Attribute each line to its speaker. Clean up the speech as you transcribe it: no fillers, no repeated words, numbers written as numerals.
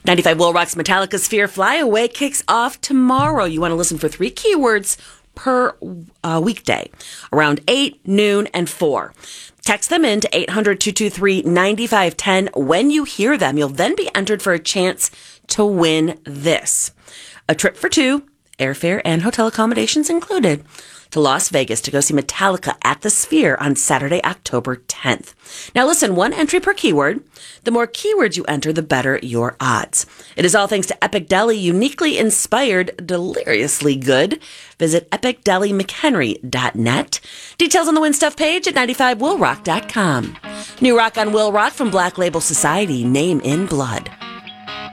Speaker 1: 95 Will Rock's Metallica Sphere Fly Away kicks off tomorrow. You want to listen for 3 keywords per weekday, around 8, noon, and 4. Text them in to 800-223-9510. When you hear them, you'll then be entered for a chance to win this. A trip for 2, airfare and hotel accommodations included, to Las Vegas to go see Metallica at the Sphere on Saturday, October 10th. Now listen, 1 entry per keyword. The more keywords you enter, the better your odds. It is all thanks to Epic Deli, uniquely inspired, deliriously good. Visit epicdelymchenry.net. Details on the Win Stuff page at 95willrock.com. New rock on Will Rock from Black Label Society, Name in Blood.